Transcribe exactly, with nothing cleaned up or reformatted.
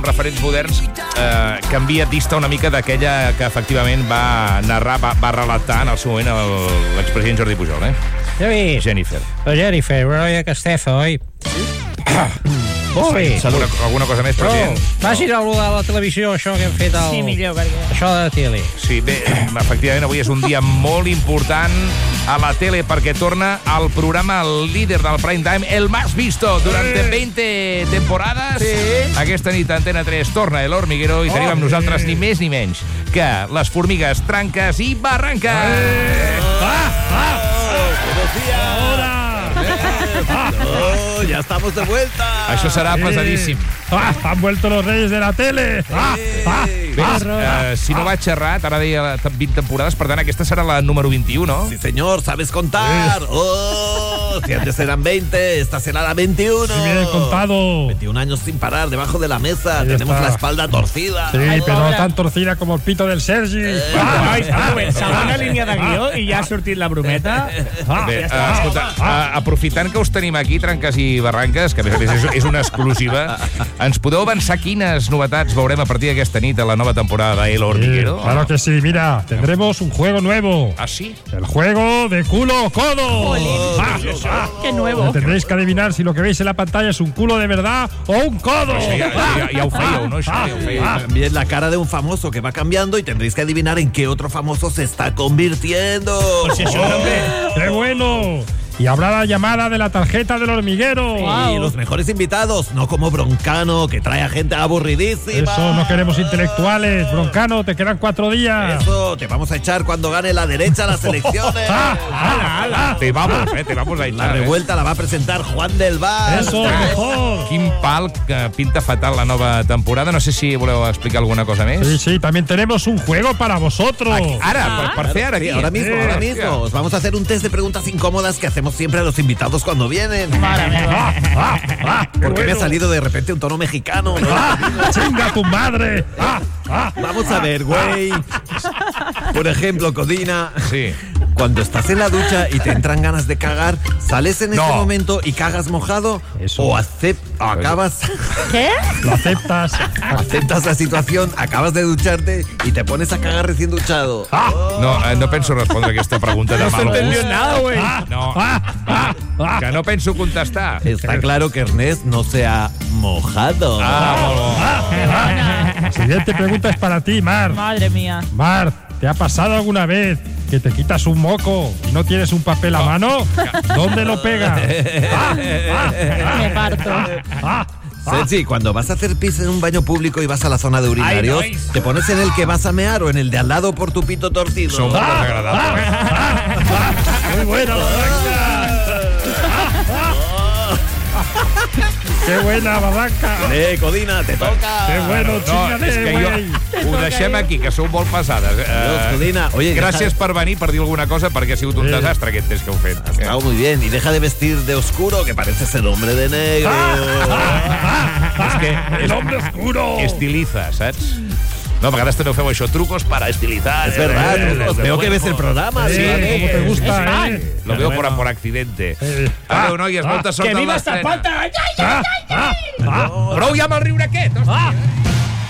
referents moderns, eh, canvia, dista una mica d'aquella que efectivament va narrar, va, va relatar en el seu moment el, l'expresident Jordi Pujol, eh? Ja vist. Jennifer. La Jennifer, una noia castefa, oi? Molt bé. Alguna, alguna cosa més, president? Oh, vagin a allò de la televisió, això que hem fet el... Sí, millor, perquè... Això de la tele. Sí, bé, efectivament, avui és un dia molt important a la tele perquè torna al programa el líder del prime time, el más visto durante veinte temporadas. Sí. Aquesta nit a Antena tres torna El Hormiguero i tenim amb nosaltres ni més ni menys que les formigues Tranques i Barrancas. ¡Ah! ¡Ah! ¡Buenos días! ¡Ahora! Oh, ya estamos de vuelta. Això serà pesadíssim. ¡Ah! ¡Han vuelto los reyes de la tele! ¡Ah! ¡Ah! Bé, eh, si no vaig errat, ara deia vint temporades, per tant, aquesta serà la número veintiuno, no? Sí, señor, ¿sabes contar? ¡Oh! Si antes eran veinte, esta será la veintiuno. Sí, bien contado. veintiún años sin parar debajo de la mesa. Ahí Tenemos está. la espalda torcida. Sí, pero no tan torcida como el pito del Sergi. Eh, Ah, Nois, un moment, segona línia de guió i ja ha sortit la brometa. ah, Bé, ja eh, està. escolta, eh, aprofitant que us tenim aquí, Tranques i Barranques, que a més a més és, és una exclusiva, ens podeu avançar quines novetats veurem a partir d'aquesta nit a la nova temporada de El Hormiguero? Sí, claro que sí, mira, tendremos un juego nuevo. Ah, sí? El juego de culo o codo. Ah, ah, ¡Qué nuevo! tendréis que adivinar si lo que veis en la pantalla es un culo de verdad o un codo. Sí, ja, ja, ja ho fèieu, no? Això, ja ho fèieu. También la cara de un famoso que va cambiando y tendréis que adivinar en qué otro famoso se está convirtiendo. ¡Qué bueno! Y habrá la llamada de la tarjeta del hormiguero. Y los mejores invitados, no como Broncano, que trae a gente aburridísima. Eso, no queremos intelectuales. Broncano, te quedan cuatro días. Eso, te vamos a echar cuando gane la derecha las elecciones. Ah, ah, ah, Te vamos, eh, te vamos a La echar. revuelta la va a presentar Juan del Val. Eso, mejor. Quin pal que pinta fatal la nova temporada. No sé si voleu explicar alguna cosa més. Sí, sí, también tenemos un juego para vosotros. Aquí, ara, per, per fer ara Sí, aquí. ahora mismo, Eh, ahora mismo. Os vamos a hacer un test de preguntas incómodas que hacemos siempre a los invitados cuando vienen. Ah, ah, ah, qué ¿Por qué me ha bueno. salido de repente un tono mexicano? ¿No? Ah, ¡chinga tu madre! Ah, ah. Vamos a ver, güey. Por ejemplo, Codina. Sí. Cuando estás en la ducha y te entran ganas de cagar, ¿sales en No. ese momento y cagas mojado? Eso. ¿O acep- o acabas, ¿Qué? Lo aceptas. aceptas la situación, acabas de ducharte y te pones a cagar recién duchado? Ah, No, eh, no penso respondre aquesta pregunta de mal gust. nada, güey. No, ah, ah, ah. que no penso contestar. Está claro que Ernest no se ha mojado. Ah, molt bo. La siguiente pregunta es para ti, Mar. Madre mía. Mar, ¿te ha pasado alguna vez que te quitas un moco y no tienes un papel a mano? ¿Dónde lo pegas? Ah, ah, Me parto. ah, ah. Sergi, cuando vas a hacer pis en un baño público y vas a la zona de urinarios, Ay, no, ¿te pones en el que vas a mear o en el de al lado por tu pito torcido? Som molt desagradables. Muy buena la barranca. Qué buena barranca. Eh, Codina, te toca. Qué bueno, No, és chingale, que güey. jo ho deixem aquí, que sou molt passades. Dios, Eh, Codina, oye, gràcies deja- per venir, per dir alguna cosa, perquè ha sigut un Sí. desastre aquest test que heu fet. Has estado muy bien. Y deja de vestir de oscuro, que parece ser hombre de negro. És que El hombre oscuro. estiliza, saps? No, a vegades també ho feu això, trucos para estilizar. Es verdad, Eh, trucos. eh, Veo eh, que ves el programa. Sí, sí. como te gusta, eh. Lo veo por, por accidente. Eh. Adéu, noies, molta sort Que en viva l'estrena. Zapata. Ah, ah, ah. Prou ja amb el riure aquest, hòstia.